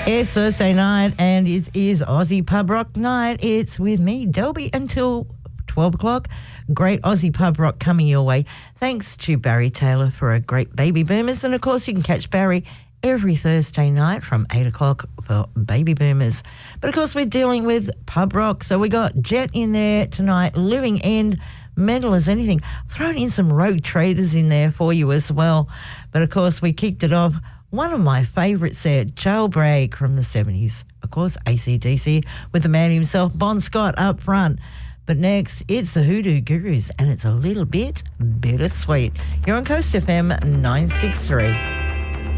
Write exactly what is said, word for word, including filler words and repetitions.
It's Thursday night and it is Aussie Pub Rock night. It's with me, Delby, until twelve o'clock. Great Aussie Pub Rock coming your way. Thanks to Barry Taylor for a great Baby Boomers. And, of course, you can catch Barry every Thursday night from eight o'clock for Baby Boomers. But, of course, we're dealing with pub rock. So we got Jet in there tonight, Living End, Mental as Anything. Thrown in some Rogue Traders in there for you as well. But, of course, we kicked it off. One of my favourites there, Jailbreak from the seventies. Of course, A C D C with the man himself, Bon Scott, up front. But next, it's the Hoodoo Gurus, and it's a little bit bittersweet. You're on Coast F M nine six three.